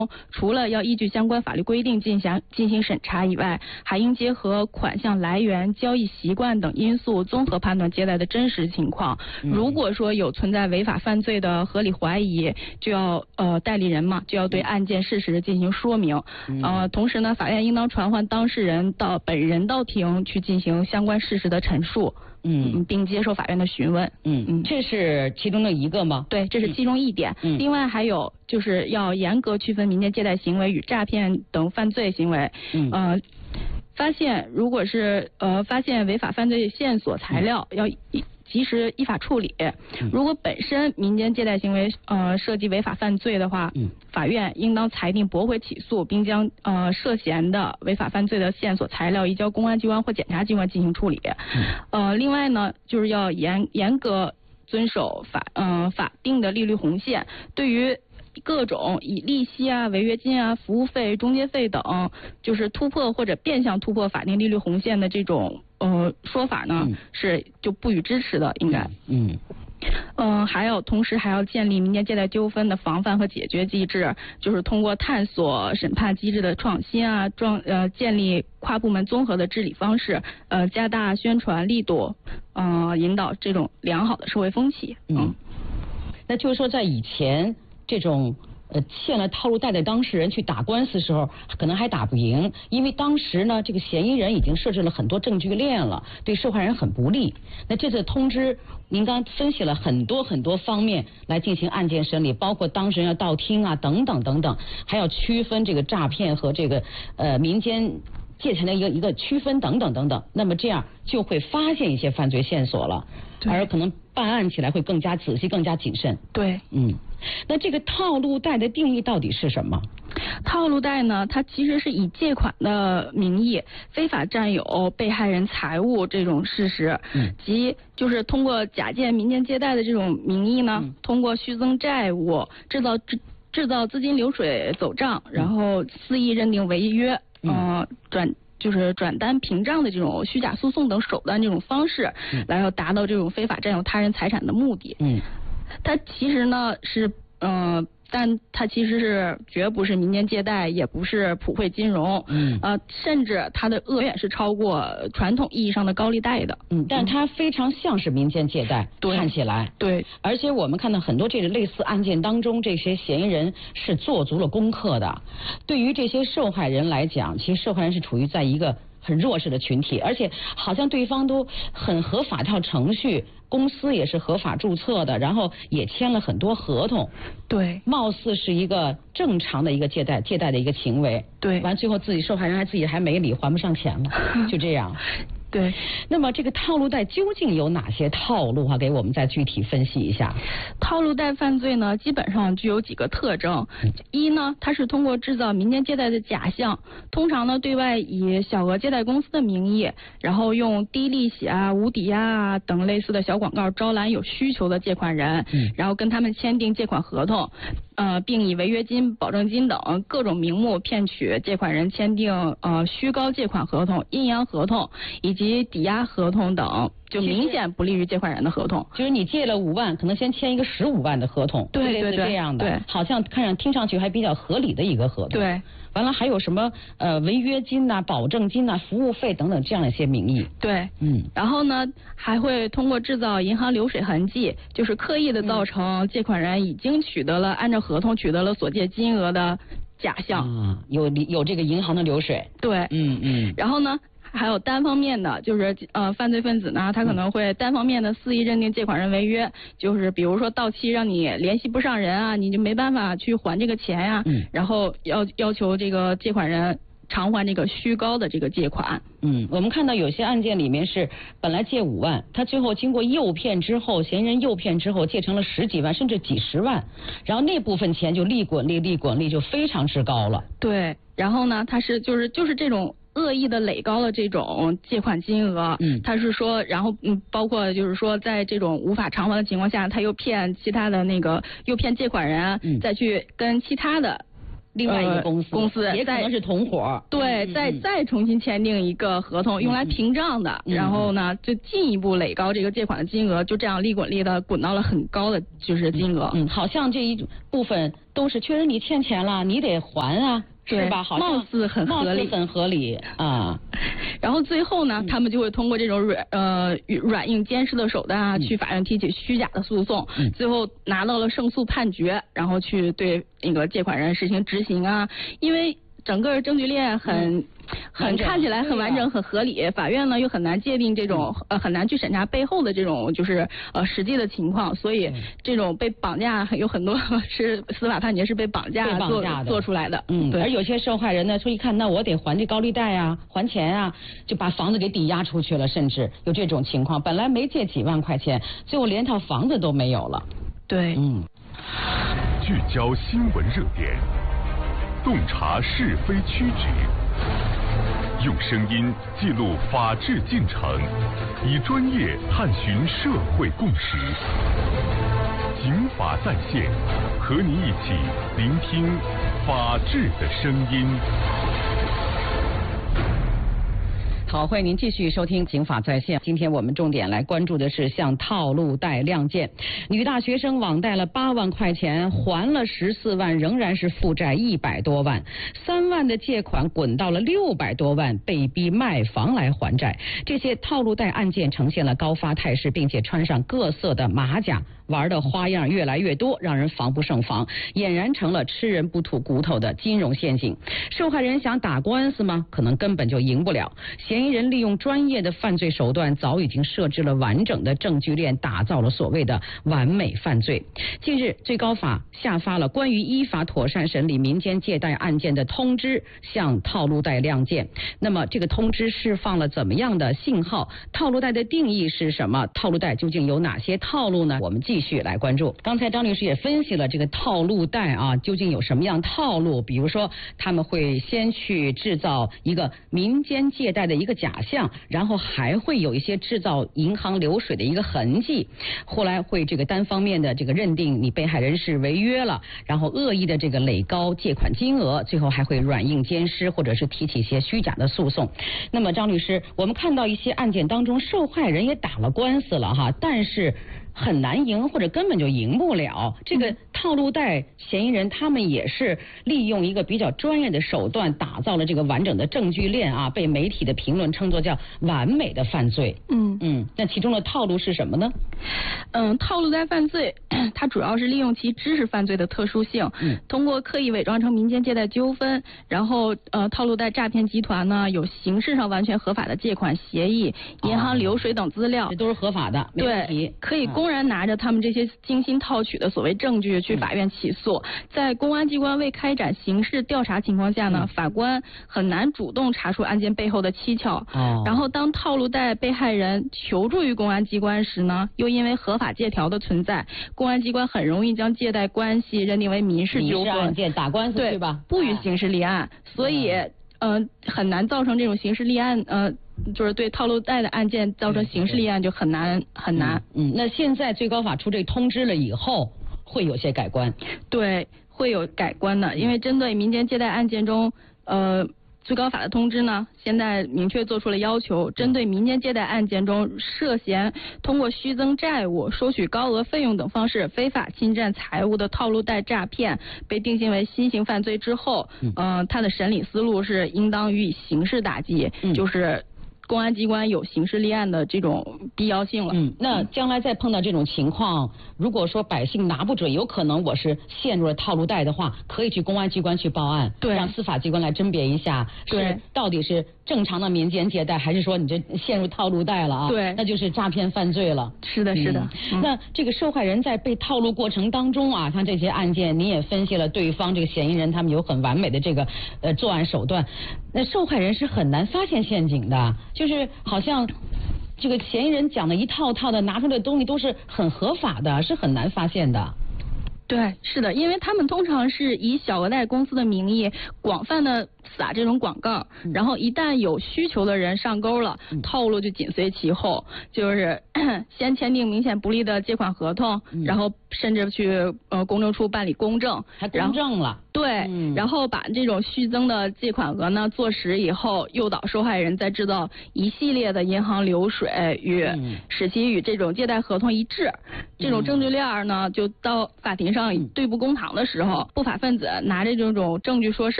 除了要依据相关法律规定进行审查以外，还应结合款项来源、交易习惯等因素，综合判断借贷的真实情况。如果说有存在违法犯罪的合理怀疑，就要代理人嘛就要对案件事实进行说明。同时呢，法院应当传唤当事人本人到庭去进行相关事实的陈述。并接受法院的询问。 这是其中的一个吗？ 对，这是其中一点。另外还有就是要严格区分民间借贷行为与诈骗等犯罪行为。如果是发现违法犯罪线索材料，要及时依法处理。如果本身民间借贷行为涉及违法犯罪的话，法院应当裁定驳回起诉，并将涉嫌的违法犯罪的线索材料移交公安机关或检察机关进行处理。另外呢，就是要严格遵守法定的利率红线，对于各种以利息啊、违约金啊、服务费、中介费等，就是突破或者变相突破法定利率红线的这种说法呢，是就不予支持的，应该。同时还要建立民间借贷纠纷的防范和解决机制，就是通过探索审判机制的创新啊，建立跨部门综合的治理方式，加大宣传力度，引导这种良好的社会风气。 那就是说在以前这种欠了套路贷的当事人去打官司的时候，可能还打不赢，因为当时呢，这个嫌疑人已经设置了很多证据链了，对受害人很不利。那这次通知，您刚分析了很多方面来进行案件审理，包括当事人要到庭啊，等等等等，还要区分这个诈骗和这个民间借钱的一个区分等等等等。那么这样就会发现一些犯罪线索了，而可能办案起来会更加仔细、更加谨慎。 对， 那这个套路贷的定义到底是什么？ 套路贷呢，它其实是以借款的名义非法占有被害人财物这种事实，即就是通过假借民间借贷的这种名义呢，通过虚增债务、制造资金流水走账，然后肆意认定违约，转单屏障的这种虚假诉讼等手段这种方式，来要达到这种非法占有他人财产的目的。它其实呢是但它其实是绝不是民间借贷，也不是普惠金融，甚至它的远远是超过传统意义上的高利贷的。 但它非常像是民间借贷，看起来。 对， 而且我们看到很多这个类似案件当中，这些嫌疑人是做足了功课的。对于这些受害人来讲，其实受害人是处于在一个很弱势的群体，而且好像对方都很合法套程序，公司也是合法注册的，然后也签了很多合同。 对， 貌似是一个正常的一个借贷的一个行为。 对， 完最后自己受害人自己还没理，还不上钱了，就这样。 对， 那么这个套路贷究竟有哪些套路给我们再具体分析一下。 套路贷犯罪呢，基本上具有几个特征。一呢，它是通过制造民间借贷的假象，通常呢对外以小额借贷公司的名义，然后用低利息啊、无抵押啊等类似的小广告招揽有需求的借款人，然后跟他们签订借款合同，并以违约金、保证金等各种名目骗取借款人签订虚高借款合同、阴阳合同以及抵押合同等，就明显不利于借款人的合同。 就是你借了5万，可能先签一个15万的合同， 对， 这样的， 对， 好像听上去还比较合理的一个合同。 对， 完了还有什么违约金呐、保证金呐、服务费等等这样一些名义。 对，然后呢，还会通过制造银行流水痕迹，就是刻意的造成借款人已经按照合同取得了所借金额的假象。 有这个银行的流水。 对，然后呢，还有单方面的，就是犯罪分子呢，他可能会单方面的肆意认定借款人违约，就是比如说到期让你联系不上人啊，你就没办法去还这个钱呀，然后要求这个借款人偿还这个虚高的这个借款。 我们看到有些案件里面是本来借5万，他最后经过诱骗之后，嫌疑人诱骗之后借成了10几万甚至几十万，然后那部分钱就利滚利就非常之高了。 对，然后呢，他是就是这种恶意的垒高了这种借款金额，他是说，然后包括就是说，在这种无法偿还的情况下，他又骗其他的又骗借款人，再去跟其他的另外一个公司也可能是同伙， 对，再重新签订一个合同用来平账的，然后呢就进一步垒高这个借款的金额，就这样利滚利的滚到了很高的就是金额。 好像这一部分都是确实你欠钱了，你得还啊。是吧？好像貌似很合理啊。 然后最后呢，他们就会通过这种软硬兼施的手段啊，去法院提起虚假的诉讼，最后拿到了胜诉判决，然后去对那个借款人实行执行啊。因为整个证据链很看起来很完整很合理，法院呢又很难界定这种很难去审查背后的这种就是实际的情况，所以这种被绑架有很多是司法判决是被绑架做出来的。 对。而有些受害人呢，说一看那我得还这高利贷啊，还钱啊，就把房子给抵押出去了，甚至有这种情况，本来没借几万块钱，最后连套房子都没有了。 对。 聚焦新闻热点，洞察是非曲直，用声音记录法治进程，以专业探寻社会共识。警法在线，和你一起聆听法治的声音。 好，欢迎您继续收听《警法在线》。今天我们重点来关注的是向套路贷亮剑。女大学生网贷了8万块钱，还了14万，仍然是负债100多万，3万的借款滚到了600多万，被逼卖房来还债。这些套路贷案件呈现了高发态势，并且穿上各色的马甲，玩的花样越来越多，让人防不胜防，俨然成了吃人不吐骨头的金融陷阱。受害人想打官司吗？可能根本就赢不了。嫌疑人利用专业的犯罪手段，早已经设置了完整的证据链，打造了所谓的完美犯罪。近日，最高法下发了关于依法妥善审理民间借贷案件的通知，向套路贷亮剑。那么，这个通知释放了怎么样的信号？套路贷的定义是什么？套路贷究竟有哪些套路呢？我们继续来关注。刚才张律师也分析了这个套路贷啊，究竟有什么样套路？比如说，他们会先去制造一个民间借贷的一个假象，然后还会有一些制造银行流水的一个痕迹，后来会这个单方面的这个认定你被害人是违约了，然后恶意的这个垒高借款金额，最后还会软硬兼施，或者是提起一些虚假的诉讼。那么张律师，我们看到一些案件当中，受害人也打了官司了哈，但是很难赢，或者根本就赢不了。这个套路贷嫌疑人他们也是利用一个比较专业的手段，打造了这个完整的证据链啊，被媒体的评论称作叫完美的犯罪。那其中的套路是什么呢？ 套路贷犯罪，它主要是利用其知识犯罪的特殊性，通过刻意伪装成民间借贷纠纷，然后套路贷诈骗集团呢有形式上完全合法的借款协议、银行流水等资料， 这都是合法的，没问题。 对，可以公然拿着他们这些精心套取的所谓证据去法院起诉。在公安机关未开展刑事调查情况下呢，法官很难主动查出案件背后的蹊跷。然后当套路贷被害人求助于公安机关时呢，又因为合法借条的存在，公安机关很容易将借贷关系认定为民事纠纷案件打官司，对吧？ 不予刑事立案，所以很难造成这种刑事立案，就是对套路贷的案件造成刑事立案就很难。 那现在最高法出这通知了以后，会有些改观？ 对，会有改观的，因为针对民间借贷案件中，最高法的通知呢，现在明确做出了要求，针对民间借贷案件中涉嫌通过虚增债务、收取高额费用等方式非法侵占财物的套路贷诈骗被定性为新型犯罪之后，他的审理思路是应当予以刑事打击，就是公安机关有刑事立案的这种必要性了。 那将来再碰到这种情况，如果说百姓拿不准，有可能我是陷入了套路贷的话，可以去公安机关去报案， 对， 让司法机关来甄别一下，是到底是正常的民间借贷，还是说你这陷入套路贷了啊？ 对， 那就是诈骗犯罪了。 是的。 那这个受害人在被套路过程当中啊，像这些案件，你也分析了对方这个嫌疑人他们有很完美的这个作案手段，那受害人是很难发现陷阱的，就是好像这个嫌疑人讲的一套套的拿出来的东西都是很合法的，是很难发现的。 对，是的，因为他们通常是以小额贷公司的名义广泛的撒这种广告，然后一旦有需求的人上钩了，套路就紧随其后，就是先签订明显不利的借款合同，然后甚至去公证处办理公证， 还公证了。 对，然后把这种续增的借款额呢坐实以后，诱导受害人再制造一系列的银行流水使其与这种借贷合同一致，这种证据链呢就到法庭上对簿公堂的时候，不法分子拿着这种证据说事